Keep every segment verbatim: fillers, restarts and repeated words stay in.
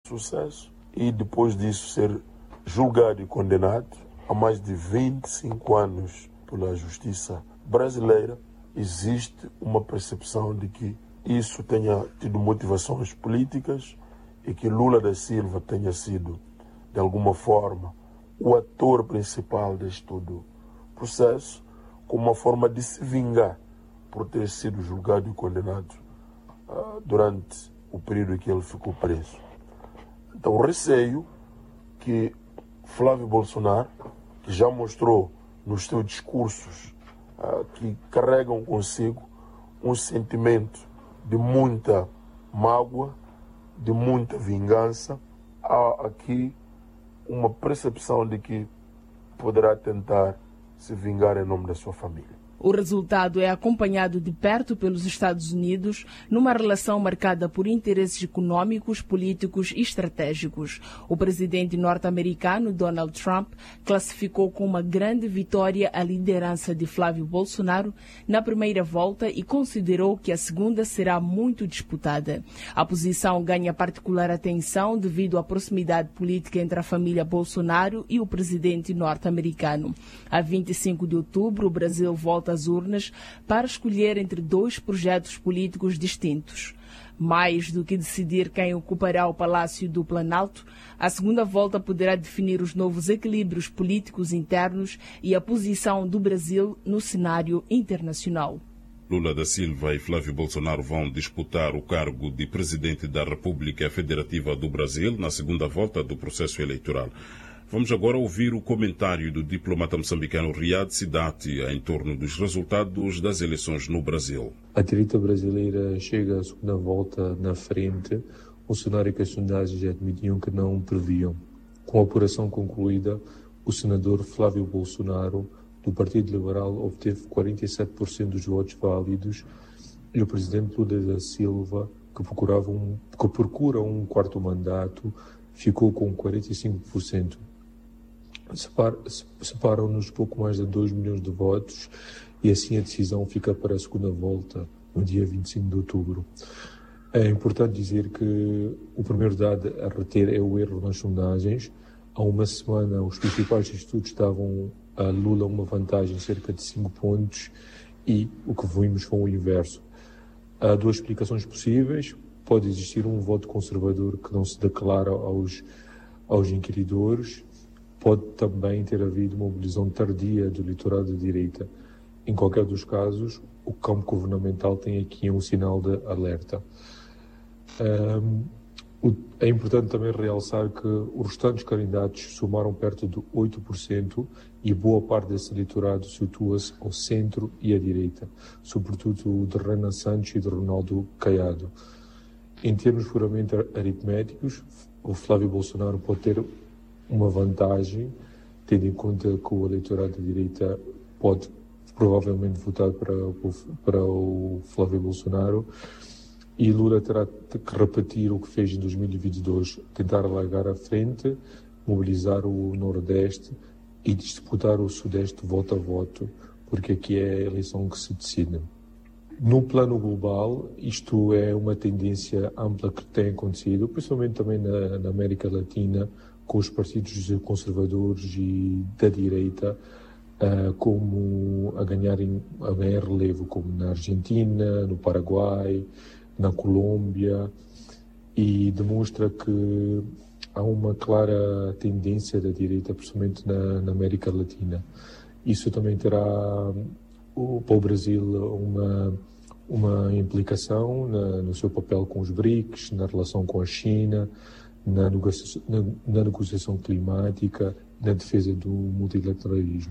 sucesso e depois disso ser julgado e condenado a mais de vinte e cinco anos pela justiça brasileira. Existe uma percepção de que isso tenha tido motivações políticas e que Lula da Silva tenha sido, de alguma forma, o ator principal deste todo processo, como uma forma de se vingar por ter sido julgado e condenado uh, durante o período em que ele ficou preso. Então, o receio que Flávio Bolsonaro, que já mostrou nos seus discursos uh, que carregam consigo um sentimento de muita mágoa, de muita vingança, há aqui uma percepção de que poderá tentar se vingar em nome da sua família. O resultado é acompanhado de perto pelos Estados Unidos numa relação marcada por interesses econômicos, políticos e estratégicos. O presidente norte-americano Donald Trump classificou como uma grande vitória a liderança de Flávio Bolsonaro na primeira volta e considerou que a segunda será muito disputada. A posição ganha particular atenção devido à proximidade política entre a família Bolsonaro e o presidente norte-americano. A vinte e cinco de outubro, o Brasil volta às urnas para escolher entre dois projetos políticos distintos. Mais do que decidir quem ocupará o Palácio do Planalto, a segunda volta poderá definir os novos equilíbrios políticos internos e a posição do Brasil no cenário internacional. Lula da Silva e Flávio Bolsonaro vão disputar o cargo de presidente da República Federativa do Brasil na segunda volta do processo eleitoral. Vamos agora ouvir o comentário do diplomata moçambicano Riad Sidati em torno dos resultados das eleições no Brasil. A direita brasileira chega à segunda volta na frente, um cenário que as sondagens admitiam que não previam. Com a apuração concluída, o senador Flávio Bolsonaro, do Partido Liberal, obteve quarenta e sete por cento dos votos válidos e o presidente Lula da Silva, que, procurava um, que procura um quarto mandato, ficou com quarenta e cinco por cento. Separam-nos pouco mais de dois milhões de votos e assim a decisão fica para a segunda volta, no dia vinte e cinco de outubro. É importante dizer que o primeiro dado a reter é o erro nas sondagens. Há uma semana os principais institutos davam a Lula uma vantagem de cerca de cinco pontos e o que vimos foi o inverso. Há duas explicações possíveis. Pode existir um voto conservador que não se declara aos, aos inquiridores. Pode também ter havido uma mobilização tardia do eleitorado de direita. Em qualquer dos casos, o campo governamental tem aqui um sinal de alerta. Um, o, é importante também realçar que os restantes candidatos somaram perto de oito por cento e boa parte desse eleitorado situa-se ao centro e à direita, sobretudo o de Renan Santos e de Ronaldo Caiado. Em termos puramente aritméticos, o Flávio Bolsonaro pode ter uma vantagem, tendo em conta que o eleitorado da direita pode provavelmente votar para, para o Flávio Bolsonaro e Lula terá que repetir o que fez em dois mil e vinte e dois, tentar alargar a frente, mobilizar o Nordeste e disputar o Sudeste voto a voto, porque aqui é a eleição que se decide. No plano global, isto é uma tendência ampla que tem acontecido, principalmente também na, na América Latina, com os partidos conservadores e da direita uh, como a, ganharem, a ganhar relevo, como na Argentina, no Paraguai, na Colômbia, e demonstra que há uma clara tendência da direita, principalmente na, na América Latina. Isso também terá o, para o Brasil uma, uma implicação na, no seu papel com os BRICS, na relação com a China, Na negociação, na, na negociação climática, na defesa do multilateralismo.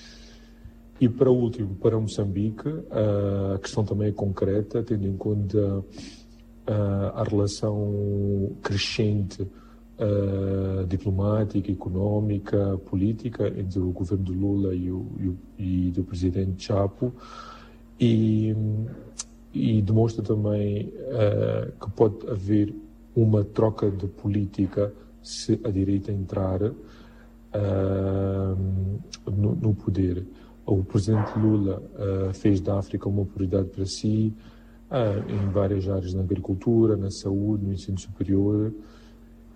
E para último, para Moçambique, a questão também é concreta, tendo em conta a, a relação crescente a, diplomática, económica, política entre o governo de Lula e, o, e, o, e do presidente Chapo, e, e demonstra também a, que pode haver uma troca de política se a direita entrar uh, no, no poder. O presidente Lula uh, fez da África uma prioridade para si, uh, em várias áreas, na agricultura, na saúde, no ensino superior,